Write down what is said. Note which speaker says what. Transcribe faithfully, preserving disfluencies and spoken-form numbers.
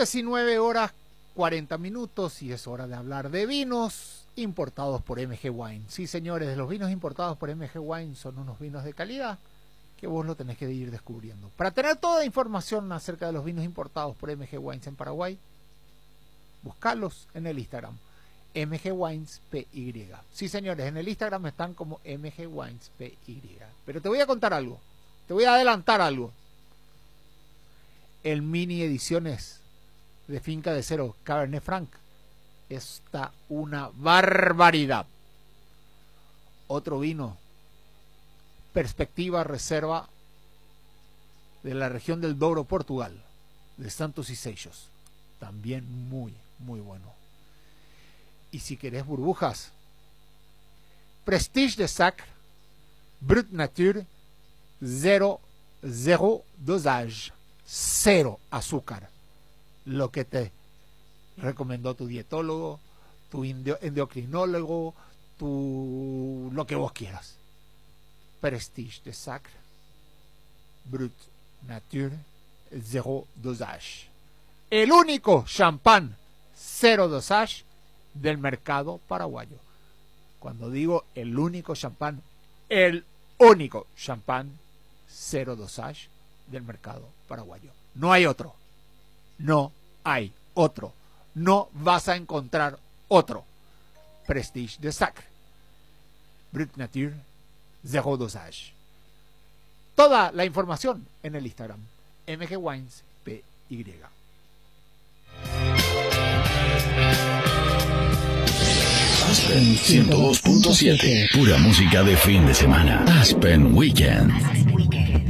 Speaker 1: diecinueve horas cuarenta minutos y es hora de hablar de vinos importados por M G Wine. Sí, señores, los vinos importados por M G Wine son unos vinos de calidad que vos lo tenés que ir descubriendo. Para tener toda la información acerca de los vinos importados por M G Wines en Paraguay, buscalos en el Instagram, M G Wines P Y. Sí, señores, en el Instagram están como M G Wines P Y. Pero te voy a contar algo, te voy a adelantar algo. El mini ediciones de Finca de Cero Cabernet Franc está una barbaridad. Otro vino, Perspectiva Reserva de la región del Douro, Portugal, de Santos y Seixos, también muy, muy bueno. Y si querés burbujas, Prestige de Sacre Brut Nature, cero, cero dosage, cero azúcar, lo que te recomendó tu dietólogo, tu endocrinólogo, tu lo que vos quieras. Prestige de Sacre Brut Nature, cero dosage, el único champán cero dosage del mercado paraguayo. Cuando digo el único champán, el único champán cero dosage del mercado paraguayo. No hay otro. No hay otro. No vas a encontrar otro. Prestige de Sacre Brut Nature, cero dosage. Toda la información en el Instagram, M G Wines P Y.
Speaker 2: Aspen ciento dos punto siete, pura música de fin de semana. Aspen Weekend.